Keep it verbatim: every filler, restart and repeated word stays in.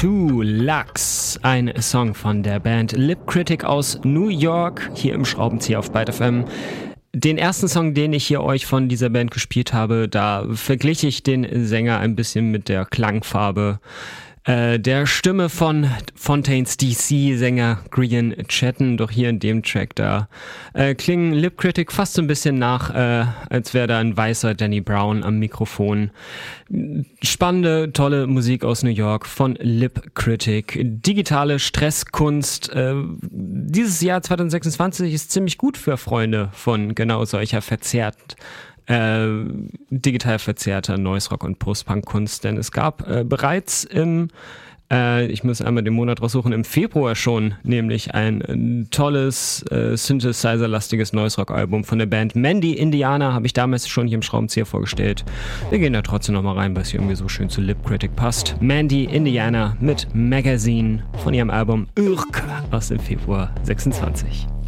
To Lux, ein Song von der Band Lip Critic aus New York, hier im Schraubenzieher auf Byte F M. Den ersten Song, den ich hier euch von dieser Band gespielt habe, da verglich ich den Sänger ein bisschen mit der Klangfarbe äh, der Stimme von Fontaines D C-Sänger Grian Chatten. Doch hier in dem Track, da äh, klingen Lip Critic fast so ein bisschen nach, äh, als wäre da ein weißer Danny Brown am Mikrofon. Spannende, tolle Musik aus New York von Lip Critic. Digitale Stresskunst. Äh, dieses Jahr zwanzig sechsundzwanzig ist ziemlich gut für Freunde von genau solcher verzerrt, äh, digital verzerrter Noise Rock und Post-Punk-Kunst. Denn es gab äh, bereits im Äh, ich muss einmal den Monat raussuchen, im Februar schon, nämlich ein, ein tolles, äh, Synthesizer-lastiges Noise-Rock-Album von der Band Mandy Indiana, habe ich damals schon hier im Schraubenzieher vorgestellt. Wir gehen da trotzdem nochmal rein, weil es hier irgendwie so schön zu Lip Critic passt. Mandy Indiana mit Magazine von ihrem Album Urk aus dem Februar sechsundzwanzig.